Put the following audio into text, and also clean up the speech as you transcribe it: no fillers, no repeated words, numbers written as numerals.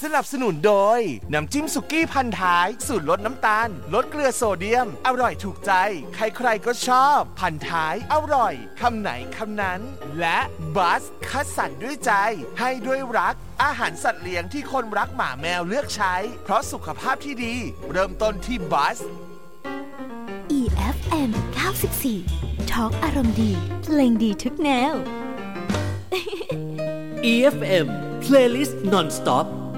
สนับสนุนโดยน้ำจิ้มสุกี้พันท้ายสูตรลดน้ำตาลลดเกลือโซเดียมอร่อยถูกใจใครๆก็ชอบพันท้ายอร่อยคำไหนคำนั้นและบัสคัดสรรด้วยใจให้ด้วยรักอาหารสัตว์เลี้ยงที่คนรักหมาแมวเลือกใช้เพราะสุขภาพที่ดีเริ่มต้นที่บัส EFM 94 Talk อารมณ์ดีเพลงดีทุกแนว EFM Playlist Non-Stop